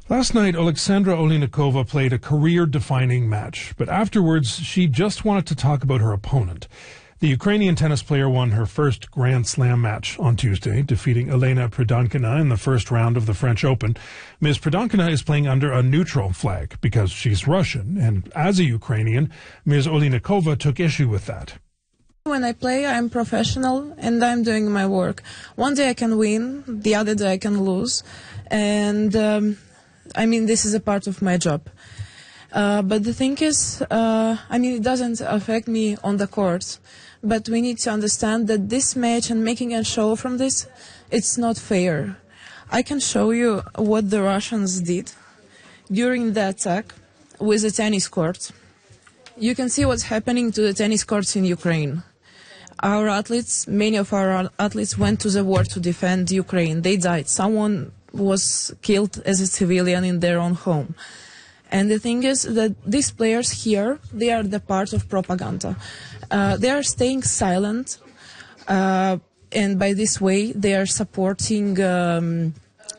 Last night, Alexandra Oleinikova played a career-defining match, but afterwards she just wanted to talk about her opponent. The Ukrainian tennis player won her first Grand Slam match on Tuesday, defeating Elena Pridonkina in the first round of the French Open. Ms. Pridonkina is playing under a neutral flag because she's Russian, and as a Ukrainian, Ms. Oleinikova took issue with that. When I play, I'm professional and I'm doing my work. One day I can win, the other day I can lose, and this is a part of my job. But the thing is, it doesn't affect me on the court. But we need to understand that this match and making a show from this, it's not fair. I can show you what the Russians did during the attack with the tennis court. You can see what's happening to the tennis courts in Ukraine. Many of our athletes went to the war to defend Ukraine. They died. Someone was killed as a civilian in their own home. And the thing is that these players here, they are the part of propaganda. They are staying silent, and by this way, they are supporting the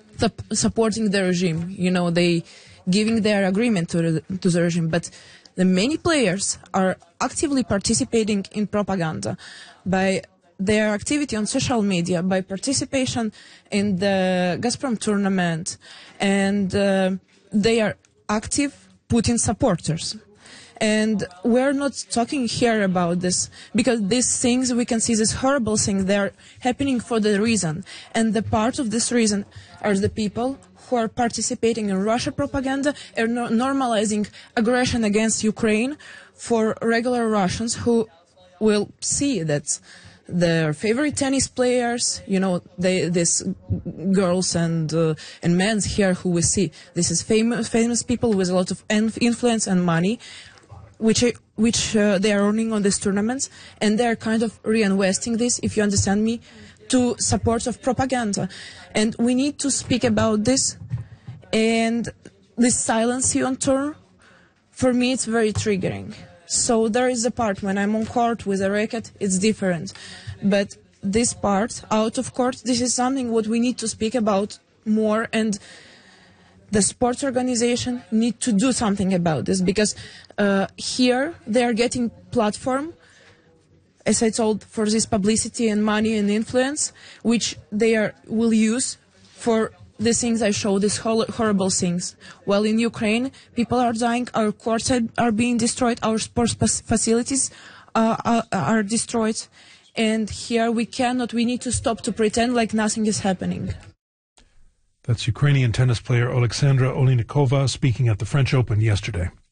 regime. You know, they giving their agreement to the regime. But the many players are actively participating in propaganda by their activity on social media, by participation in the Gazprom tournament, and they are active Putin supporters. And we're not talking here about this because these things, we can see these horrible things, they're happening for the reason. And the part of this reason are the people who are participating in Russia propaganda and normalizing aggression against Ukraine for regular Russians who will see that their favorite tennis players, these girls and men here who we see, this is famous people with a lot of influence and money, which they are earning on these tournaments, and they are kind of reinvesting this, if you understand me, to support of propaganda. And we need to speak about this, and this silence on tour, for me, it's very triggering. So there is a part when I'm on court with a racket, it's different. But this part, out of court, this is something what we need to speak about more, and the sports organization need to do something about this, because here they are getting platform, as I told, for this publicity and money and influence, which they will use for the things I show, these horrible things. While in Ukraine, people are dying, our courts are being destroyed, our sports facilities are destroyed. And here we need to stop to pretend like nothing is happening. That's Ukrainian tennis player Alexandra Oleinikova speaking at the French Open yesterday.